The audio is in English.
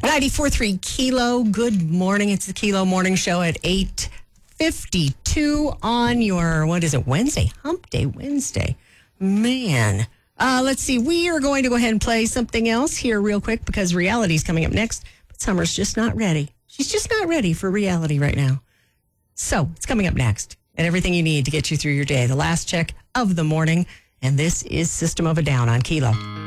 94.3 Kilo. Good morning. It's the Kilo Morning Show at 8:52 on your, Wednesday? Hump Day Wednesday. Man. Let's see. We are going to go ahead and play something else here real quick because reality's coming up next. But Summer's just not ready. She's just not ready for reality right now. So it's coming up next. And everything you need to get you through your day. The last check of the morning. And this is System of a Down on Kilo.